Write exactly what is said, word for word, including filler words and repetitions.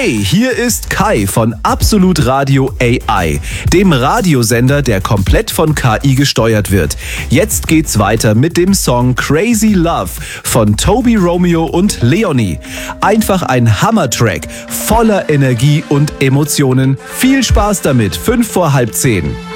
Hey, hier ist Kai von Absolut Radio A I, dem Radiosender, der komplett von K I gesteuert wird. Jetzt geht's weiter mit dem Song Crazy Love von Toby Romeo und Leonie. Einfach ein Hammertrack, voller Energie und Emotionen. Viel Spaß damit, fünf vor halb zehn.